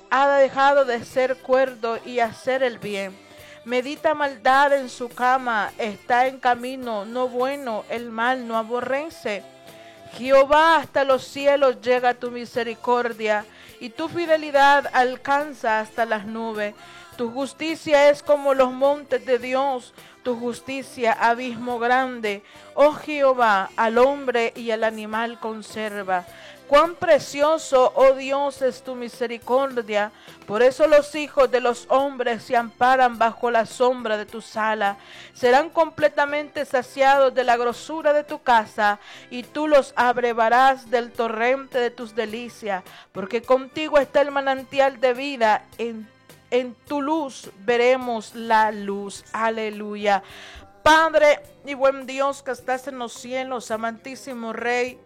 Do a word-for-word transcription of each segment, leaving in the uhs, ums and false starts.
ha dejado de ser cuerdo y hacer el bien. Medita maldad en su cama, está en camino no bueno, el mal no aborrece. Jehová, hasta los cielos llega tu misericordia, y tu fidelidad alcanza hasta las nubes. Tu justicia es como los montes de Dios, tu justicia abismo grande. Oh Jehová, al hombre y al animal conserva. Cuán precioso, oh Dios, es tu misericordia. Por eso los hijos de los hombres se amparan bajo la sombra de tus alas. Serán completamente saciados de la grosura de tu casa, y tú los abrevarás del torrente de tus delicias. Porque contigo está el manantial de vida, en, en tu luz veremos la luz. Aleluya. Padre y buen Dios que estás en los cielos, amantísimo Rey,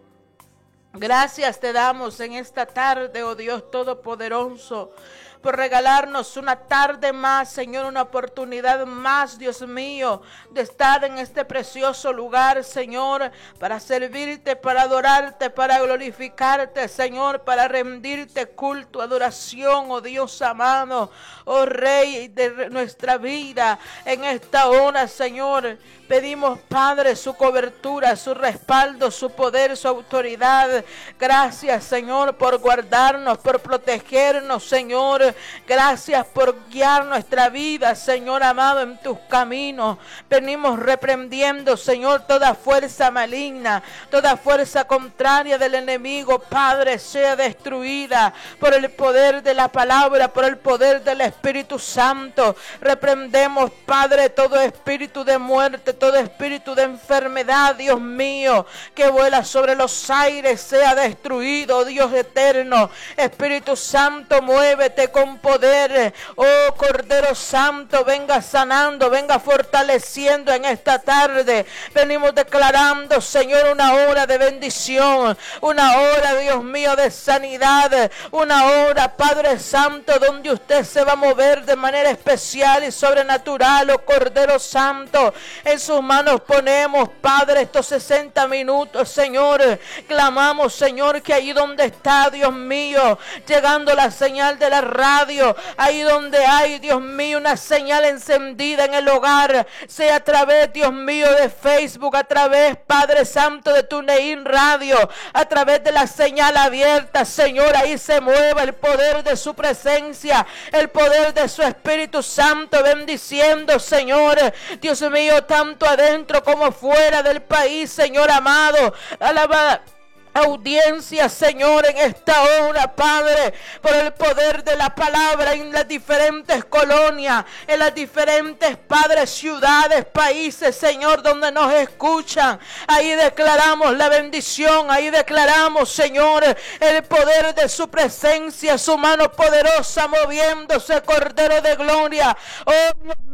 gracias te damos en esta tarde, oh Dios Todopoderoso, por regalarnos una tarde más, Señor, una oportunidad más, Dios mío, de estar en este precioso lugar, Señor, para servirte, para adorarte, para glorificarte, Señor, para rendirte culto, adoración, oh Dios amado, oh Rey de nuestra vida. En esta hora, Señor, pedimos, Padre, su cobertura, su respaldo, su poder, su autoridad. Gracias, Señor, por guardarnos, por protegernos, Señor. Gracias por guiar nuestra vida, Señor amado, en tus caminos. Venimos reprendiendo, Señor, toda fuerza maligna, toda fuerza contraria del enemigo, Padre, sea destruida por el poder de la palabra, por el poder del Espíritu Santo. Reprendemos, Padre, todo espíritu de muerte, todo espíritu de enfermedad, Dios mío, que vuela sobre los aires, sea destruido, Dios eterno. Espíritu Santo, muévete con poder. Oh Cordero Santo, venga sanando, venga fortaleciendo en esta tarde. Venimos declarando, Señor, una hora de bendición, una hora, Dios mío, de sanidad, una hora, Padre Santo, donde usted se va a mover de manera especial y sobrenatural. Oh Cordero Santo, en sus manos ponemos, Padre, estos sesenta minutos, Señor. Clamamos, Señor, que ahí donde está, Dios mío, llegando la señal de la radio, ahí donde hay, Dios mío, una señal encendida en el hogar, sea a través, Dios mío, de Facebook, a través, Padre Santo, de TuneIn Radio, a través de la señal abierta, Señor, ahí se mueva el poder de su presencia, el poder de su Espíritu Santo, bendiciendo, Señor, Dios mío, tanto adentro como fuera del país, Señor amado. Alaba audiencia, Señor, en esta hora, Padre, por el poder de la palabra en las diferentes colonias, en las diferentes, Padre, ciudades, países, Señor, donde nos escuchan. Ahí declaramos la bendición, ahí declaramos, Señor, el poder de su presencia, su mano poderosa moviéndose, Cordero de gloria. Oh, Dios